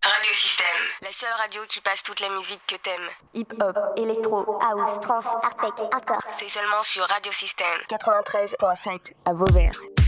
Radio Système. La seule radio qui passe toute la musique que t'aimes. Hip-hop, électro, house, trance, hardtech, hardcore. C'est seulement sur Radio Système. 93.7 à Vauvert.